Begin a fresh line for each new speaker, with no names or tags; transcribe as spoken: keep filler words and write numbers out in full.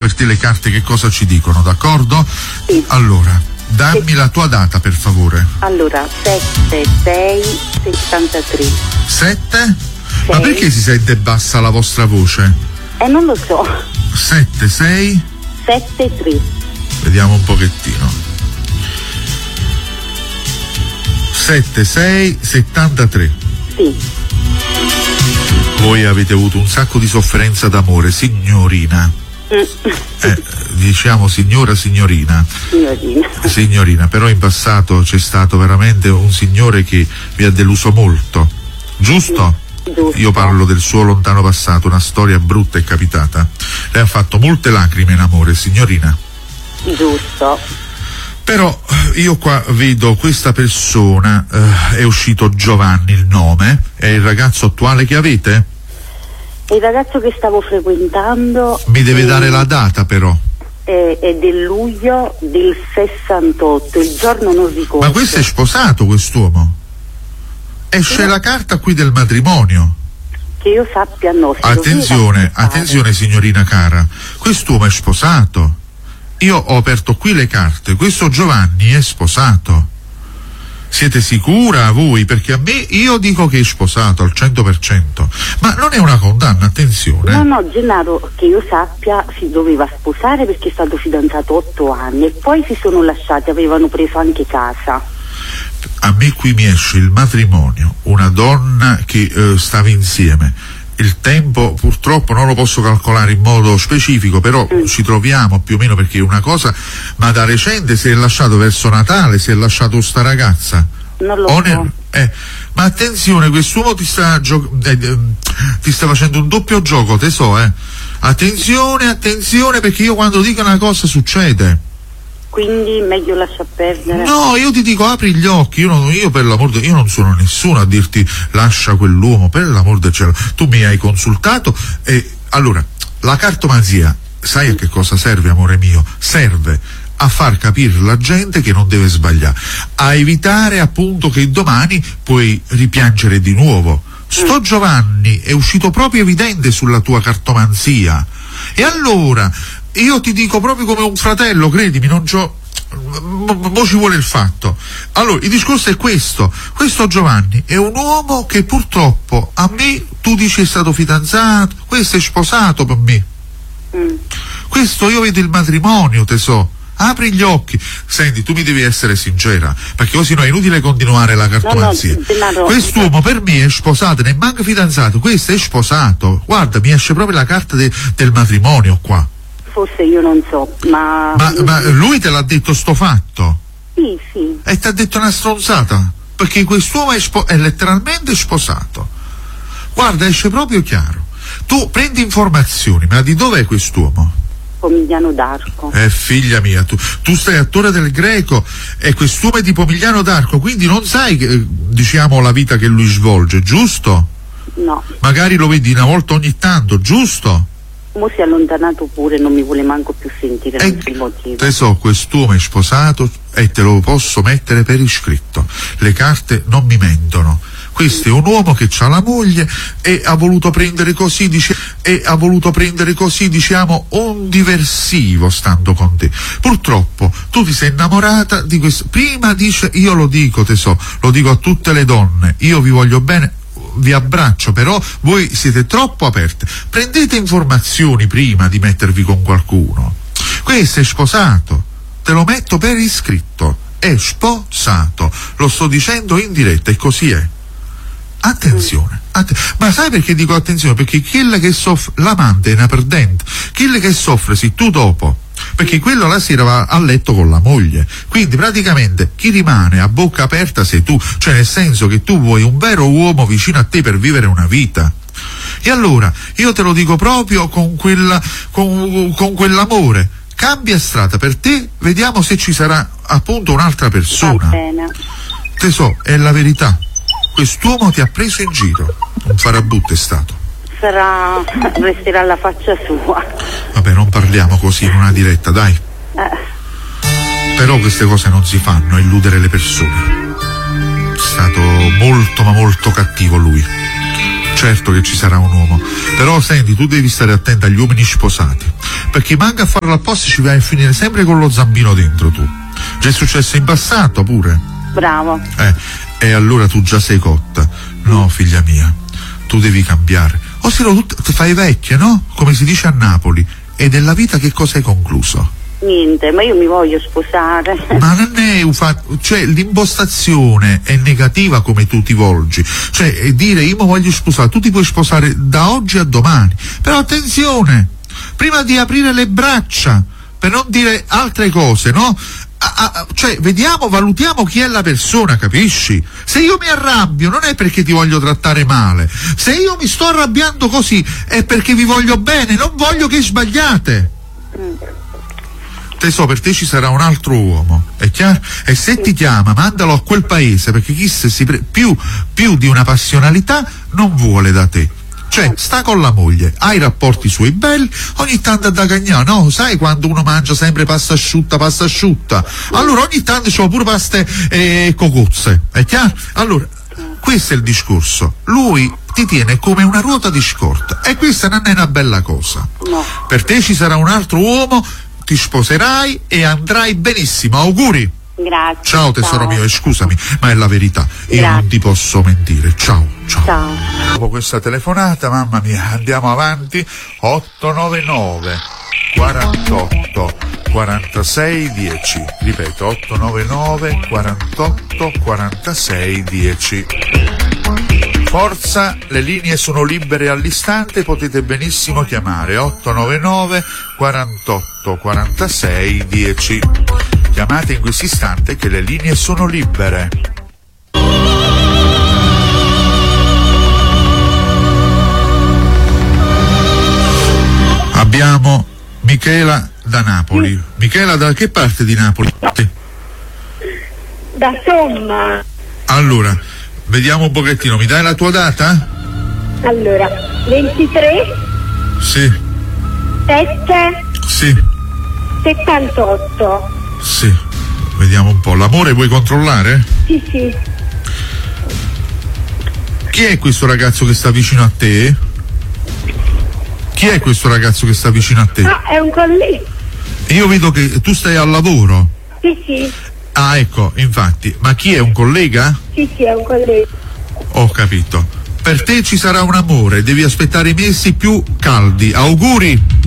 per te le carte che cosa ci dicono, d'accordo?
Sì.
Allora, dammi la tua data per favore.
Allora, sette sei settantatré.
sette? Ma perché si sente bassa la vostra voce?
Eh, non lo so.
sette sei
sette tre.
Vediamo un pochettino. sette sei settantatré.
Sì.
Voi avete avuto un sacco di sofferenza d'amore, signorina. Eh, diciamo signora, signorina.
Signorina.
Signorina, però in passato c'è stato veramente un signore che vi ha deluso molto, giusto?
Giusto.
Io parlo del suo lontano passato, una storia brutta è capitata. Lei ha fatto molte lacrime in amore, signorina.
Giusto.
Però io qua vedo questa persona, eh, è uscito Giovanni il nome, è il ragazzo attuale che avete?
Il ragazzo che stavo frequentando...
Mi deve
è,
dare la data però.
È, è del luglio del sessantotto, il giorno non ricordo.
Ma questo è sposato, quest'uomo? Esce la carta qui del matrimonio.
Che io sappia no.
Attenzione, attenzione signorina cara, quest'uomo è sposato. Io ho aperto qui le carte, questo Giovanni è sposato. Siete sicura voi? Perché a me, io dico che è sposato al cento per cento, ma non è una condanna, attenzione.
No, no, Gennaro, che io sappia si doveva sposare perché è stato fidanzato otto anni e poi si sono lasciati, avevano preso anche casa.
A me qui mi esce il matrimonio, una donna che eh, stava insieme. Il tempo purtroppo non lo posso calcolare in modo specifico, però mm. ci troviamo più o meno, perché una cosa, ma da recente si è lasciato verso Natale, si è lasciato sta ragazza.
Non lo
Oner-
so.
eh, ma attenzione, quest'uomo ti sta gio- eh, eh, ti sta facendo un doppio gioco, te so, eh. Attenzione, attenzione, perché io quando dico una cosa succede.
Quindi meglio lascia perdere.
No, io ti dico apri gli occhi, io, non, io per l'amor del, io non sono nessuno a dirti lascia quell'uomo, per l'amor del cielo. Tu mi hai consultato e allora la cartomanzia, sai a che cosa serve, amore mio? Serve a far capire la gente che non deve sbagliare, a evitare appunto che domani puoi ripiangere di nuovo. Sto mm. Giovanni è uscito proprio evidente sulla tua cartomanzia e allora io ti dico proprio come un fratello, credimi, non c'ho, mo ci vuole il fatto. Allora, il discorso è questo: questo Giovanni è un uomo che purtroppo a me, tu dici è stato fidanzato, questo è sposato per me. Mm. Questo io vedo il matrimonio, tesoro. Apri gli occhi. Senti, tu mi devi essere sincera, perché così no è inutile continuare la cartomanzia. No, no, quest'uomo per me è sposato, ne manca fidanzato, questo è sposato. Guarda, mi esce proprio la carta de, del matrimonio qua.
Forse io non so, ma...
Ma, ma lui te l'ha detto sto fatto?
Sì, sì.
E ti ha detto una stronzata? Perché quest'uomo è, spo- è letteralmente sposato. Guarda, esce proprio chiaro. Tu prendi informazioni, ma di dov'è quest'uomo?
Pomigliano d'Arco.
Eh, figlia mia, tu, tu sei attore del Greco e quest'uomo è di Pomigliano d'Arco, quindi non sai, eh, diciamo, la vita che lui svolge, giusto?
No.
Magari lo vedi una volta ogni tanto, giusto?
Mo si è allontanato pure, non mi vuole manco più sentire, non so il motivo.
Te so, quest'uomo è sposato e te lo posso mettere per iscritto. Le carte non mi mentono. Questo è un uomo che ha la moglie e ha voluto prendere così, dice, e ha voluto prendere così, diciamo, un diversivo stando con te. Purtroppo tu ti sei innamorata di questo. Prima dice, io lo dico, te so, lo dico a tutte le donne, io vi voglio bene, vi abbraccio, però voi siete troppo aperte. Prendete informazioni prima di mettervi con qualcuno. Questo è sposato, te lo metto per iscritto, è sposato, lo sto dicendo in diretta e così è. Attenzione, att- ma sai perché dico attenzione? Perché quella che soffre, l'amante è una perdente, quella che soffre sei tu dopo, perché quello la sera va a letto con la moglie, quindi praticamente chi rimane a bocca aperta sei tu, cioè nel senso che tu vuoi un vero uomo vicino a te per vivere una vita. E allora io te lo dico proprio con quella con, con quell'amore, cambia strada per te, vediamo se ci sarà appunto un'altra persona.
Va bene.
Te so, è la verità. Quest'uomo ti ha preso in giro, un farabutto è stato.
Sarà, resterà alla faccia sua.
Vabbè, non parliamo così in una diretta, dai.
Eh.
Però queste cose non si fanno, illudere le persone. È stato molto ma molto cattivo lui. Certo che ci sarà un uomo, però senti, tu devi stare attenta agli uomini sposati, perché manca a farlo apposta ci vai a finire sempre con lo zampino dentro tu. Già è successo in passato pure.
Bravo.
Eh, e allora tu già sei cotta. No, figlia mia, tu devi cambiare. O se no tu ti fai vecchia, no? Come si dice a Napoli. E della vita che cosa hai concluso?
Niente, ma io mi voglio sposare.
Ma non è un fatto, cioè l'impostazione è negativa come tu ti volgi, cioè è dire io mi voglio sposare, tu ti puoi sposare da oggi a domani, però attenzione, prima di aprire le braccia, per non dire altre cose, no? Ah, ah, cioè vediamo, valutiamo chi è la persona, capisci? Se io mi arrabbio non è perché ti voglio trattare male, se io mi sto arrabbiando così è perché vi voglio bene, non voglio che sbagliate. Mm. Tesoro, per te ci sarà un altro uomo, è chiaro? E se ti chiama, mandalo a quel paese, perché chi se si pre- più, più di una passionalità non vuole da te. Cioè, sta con la moglie, hai rapporti suoi belli, ogni tanto da cagnà, no? Sai quando uno mangia sempre pasta asciutta, pasta asciutta? Allora ogni tanto c'ho pure paste e cocozze, è chiaro? Allora, questo è il discorso. Lui ti tiene come una ruota di scorta e questa non è una bella cosa.
No.
Per te ci sarà un altro uomo, ti sposerai e andrai benissimo, auguri.
Grazie.
Ciao tesoro
ciao.
mio, e scusami, ma è la verità, io
Grazie.
non ti posso mentire. Ciao, ciao.
Ciao.
Dopo questa telefonata, mamma mia, andiamo avanti. otto nove nove quarantotto quarantasei dieci, ripeto otto nove nove quarantotto quarantasei dieci. Forza, le linee sono libere all'istante, potete benissimo chiamare otto nove nove quarantotto quarantasei dieci. Chiamate in questo istante che le linee sono libere. Abbiamo Michela da Napoli. Michela, da che parte di Napoli?
Da Somma.
Allora, vediamo un pochettino, mi dai la tua data?
Allora, ventitré
Sì,
sette
sì,
settantotto.
sì. Vediamo un po'. L'amore vuoi controllare?
Sì, sì.
Chi è questo ragazzo che sta vicino a te? Chi è questo ragazzo che sta vicino a te?
Ah, è un collega.
Io vedo che tu stai al lavoro.
Sì, sì.
Ah, ecco, infatti. Ma chi è, un collega?
Sì, sì, è un collega.
Ho capito. Per te ci sarà un amore, devi aspettare i mesi più caldi. Auguri!